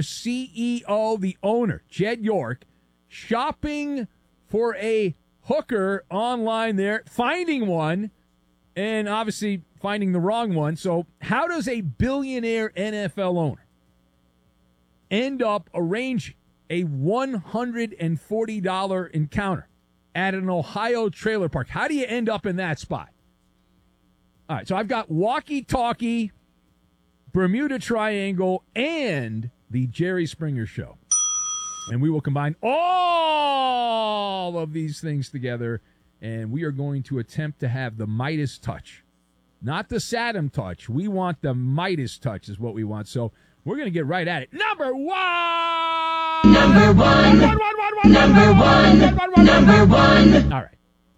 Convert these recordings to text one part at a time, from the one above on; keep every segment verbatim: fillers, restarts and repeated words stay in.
C E O, the owner, Jed York, shopping for a hooker online there, finding one, and obviously finding the wrong one. So how does a billionaire N F L owner end up arranging a one hundred forty dollars encounter at an Ohio trailer park? How do you end up in that spot? All right, so I've got walkie-talkie, Bermuda Triangle, and the Jerry Springer Show. And we will combine all of these things together, and we are going to attempt to have the Midas touch. Not the Saddam touch. We want the Midas touch is what we want. So we're going to get right at it. Number one! Number one! One, one, one, one, Number one! one, one, one, Number one! All right.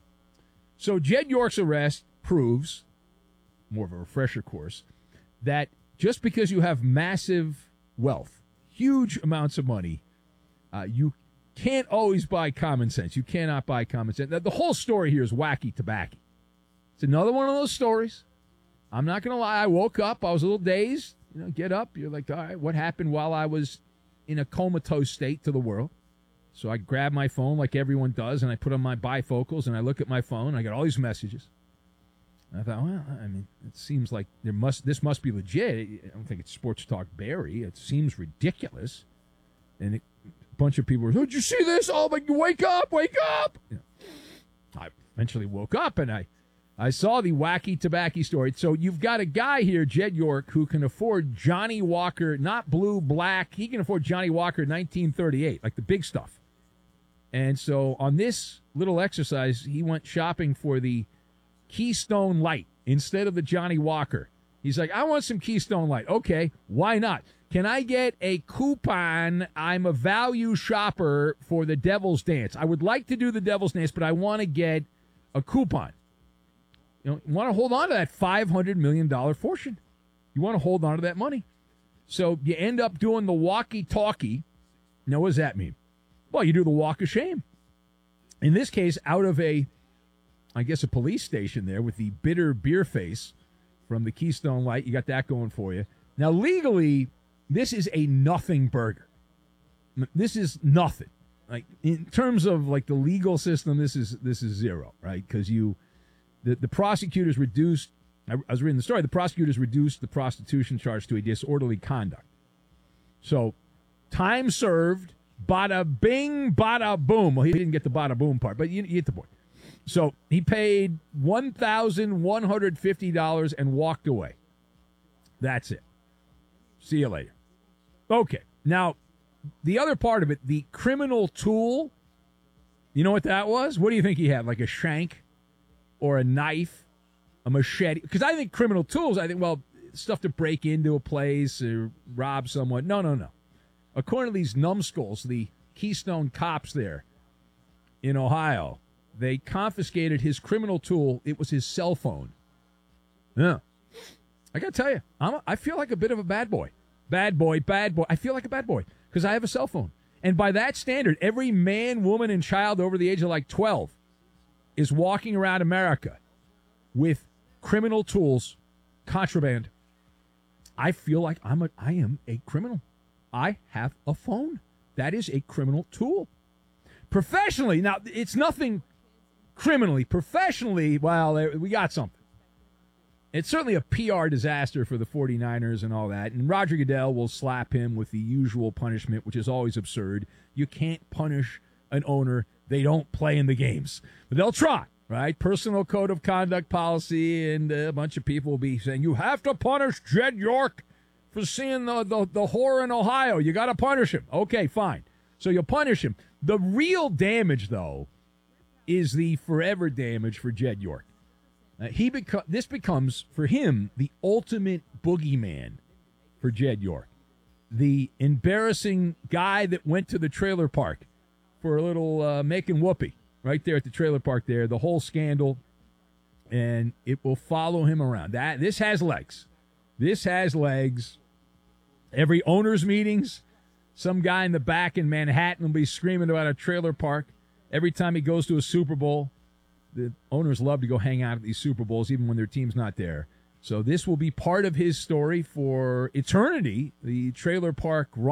So Jed York's arrest proves, more of a refresher course, that just because you have massive wealth, huge amounts of money, uh, you can't always buy common sense. You cannot buy common sense. The whole story here is wacky tobacco. It's another one of those stories. I'm not going to lie. I woke up. I was a little dazed. You know, get up. You're like, all right, what happened while I was in a comatose state to the world? So I grab my phone like everyone does, and I put on my bifocals, and I look at my phone. I got all these messages. And I thought, well, I mean, it seems like there must this must be legit. I don't think it's Sports Talk Barry. It seems ridiculous. And it, a bunch of people were, oh, did you see this? Oh, my, wake up, wake up. You know, I eventually woke up, and I, I saw the wacky tobacco story. So you've got a guy here, Jed York, who can afford Johnny Walker, not blue, black. He can afford Johnny Walker nineteen thirty-eight, like the big stuff. And so on this little exercise, he went shopping for the Keystone Light instead of the Johnny Walker. He's like, I want some Keystone Light. Okay, why not? Can I get a coupon? I'm a value shopper for the Devil's Dance. I would like to do the Devil's Dance, but I want to get a coupon. You know, you want to hold on to that five hundred million dollars fortune. You want to hold on to that money. So you end up doing the walkie-talkie. Now, what does that mean? Well, you do the walk of shame. In this case, out of a, I guess, a police station there with the bitter beer face from the Keystone Light. You got that going for you. Now, legally, this is a nothing burger. This is nothing. Like, in terms of, like, the legal system, this is this is zero, right? Because you, the, the prosecutors reduced, I, I was reading the story, the prosecutors reduced the prostitution charge to a disorderly conduct. So, time served, bada bing, bada boom. Well, he didn't get the bada boom part, but you, you get the point. So he paid one thousand one hundred fifty dollars and walked away. That's it. See you later. Okay. Now, the other part of it, the criminal tool, you know what that was? What do you think he had? Like a shank or a knife, a machete? Because I think criminal tools, I think, well, stuff to break into a place or rob someone. No, no, no. According to these numbskulls, the Keystone cops there in Ohio, they confiscated his criminal tool. It was his cell phone. Yeah. I got to tell you, I'm a, I feel like a bit of a bad boy. Bad boy, bad boy. I feel like a bad boy because I have a cell phone. And by that standard, every man, woman, and child over the age of like twelve is walking around America with criminal tools, contraband. I feel like I'm a, I am a criminal. I have a phone. That is a criminal tool. Professionally, now, it's nothing criminally. Professionally, well, we got something. It's certainly a P R disaster for the 49ers and all that. And Roger Goodell will slap him with the usual punishment, which is always absurd. You can't punish an owner. They don't play in the games. But they'll try, right? Personal code of conduct policy, and a bunch of people will be saying, you have to punish Jed York for seeing the, the, the whore in Ohio. You got to punish him. Okay, fine. So you'll punish him. The real damage, though, is the forever damage for Jed York. Uh, he beco- This becomes, for him, the ultimate boogeyman for Jed York. The embarrassing guy that went to the trailer park for a little uh, making whoopee right there at the trailer park there, the whole scandal, and it will follow him around. That This has legs. This has legs. Every owner's meetings, some guy in the back in Manhattan will be screaming about a trailer park. Every time he goes to a Super Bowl, the owners love to go hang out at these Super Bowls, even when their team's not there. So this will be part of his story for eternity, the trailer park